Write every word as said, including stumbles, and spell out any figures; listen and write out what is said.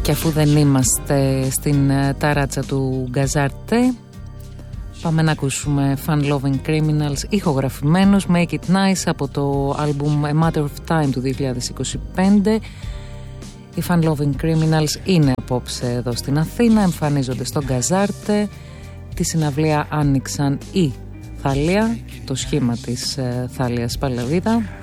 Και αφού δεν είμαστε στην ταράτσα του Γκαζάρτε, πάμε να ακούσουμε Fun Loving Criminals ηχογραφημένους, Make It Nice, από το άλμπουμ A Matter of Time του δύο χιλιάδες είκοσι πέντε. Οι Fun Loving Criminals είναι απόψε εδώ στην Αθήνα, εμφανίζονται στο Γκαζάρτε. Τη συναυλία άνοιξαν η Θάλια, το σχήμα της Θάλιας Παλαβίδα.